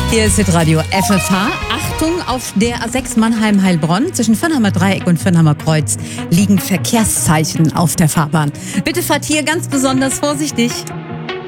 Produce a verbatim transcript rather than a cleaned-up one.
Hier ist Hitradio F F H. Achtung, auf der A sechs Mannheim-Heilbronn zwischen Vinnheimer Dreieck und Vinnheimer Kreuz liegen Verkehrszeichen auf der Fahrbahn. Bitte fahrt hier ganz besonders vorsichtig.